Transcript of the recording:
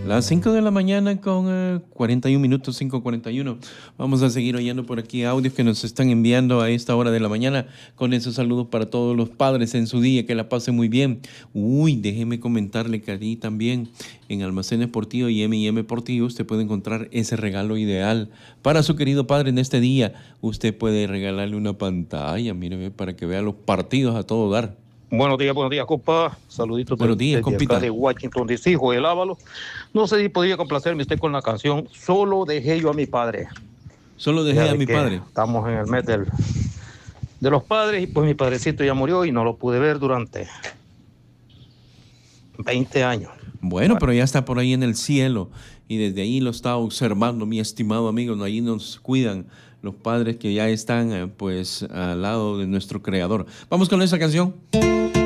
Las 5 de la mañana con 41 minutos, 5:41. Vamos a seguir oyendo por aquí audios que nos están enviando a esta hora de la mañana con esos saludos para todos los padres en su día, que la pasen muy bien. Uy, déjeme comentarle que allí también en Almacenes Portillo y M&M Portillo usted puede encontrar ese regalo ideal para su querido padre en este día. Usted puede regalarle una pantalla, mire, para que vea los partidos a todo dar. Buenos días, compa. Saluditos Buenos días, desde acá compita. de Washington, D.C., Joel Ábalos. No sé si podría complacerme usted con la canción Solo dejé yo a mi padre. Solo Ya dejé a ve mi que padre. estamos en el mes de los padres y pues mi padrecito ya murió y no lo pude ver durante 20 años. Bueno, pero ya está por ahí en el cielo y desde ahí lo está observando, mi estimado amigo. Allí nos cuidan los padres que ya están, pues, al lado de nuestro Creador. Vamos con esa canción.